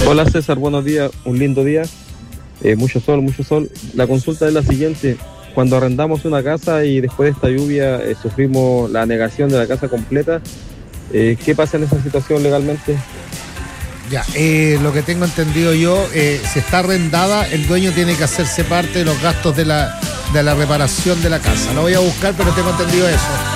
Hola César, buenos días, un lindo día, mucho sol, mucho sol. La consulta es la siguiente: cuando arrendamos una casa y después de esta lluvia sufrimos la negación de la casa completa, ¿qué pasa en esa situación legalmente? Ya, lo que tengo entendido yo, si está arrendada, el dueño tiene que hacerse parte de los gastos de la reparación de la casa. Lo voy a buscar, pero tengo entendido eso.